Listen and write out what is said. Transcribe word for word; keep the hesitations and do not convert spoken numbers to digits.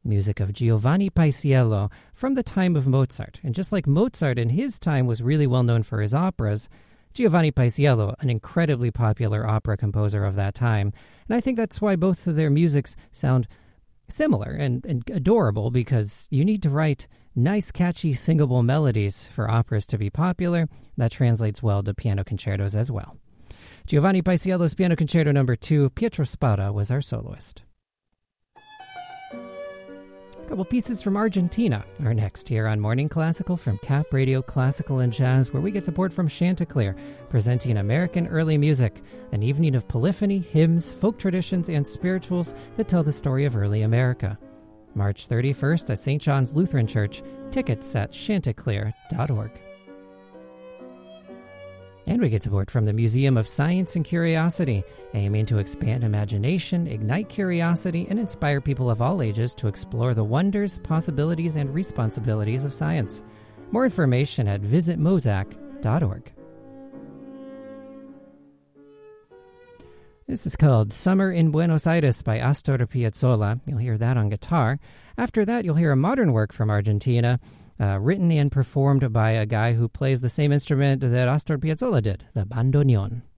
music of Giovanni Paisiello from the time of Mozart. And just like Mozart in his time was really well known for his operas, Giovanni Paisiello, an incredibly popular opera composer of that time. And I think that's why both of their musics sound similar and, and adorable, because you need to write nice, catchy, singable melodies for operas to be popular. That translates well to piano concertos as well. Giovanni Paisiello's Piano Concerto Number Two, Pietro Spada was our soloist. A couple pieces from Argentina are next here on Morning Classical from Cap Radio Classical and Jazz, where we get support from Chanticleer, presenting American early music, an evening of polyphony, hymns, folk traditions, and spirituals that tell the story of early America. March thirty-first at Saint John's Lutheran Church. Tickets at chanticleer dot org. And we get support from the Museum of Science and Curiosity, aiming to expand imagination, ignite curiosity, and inspire people of all ages to explore the wonders, possibilities, and responsibilities of science. More information at visit mosac dot org. This is called Summer in Buenos Aires by Astor Piazzolla. You'll hear that on guitar. After that, you'll hear a modern work from Argentina, Uh, written and performed by a guy who plays the same instrument that Astor Piazzolla did, the bandoneon.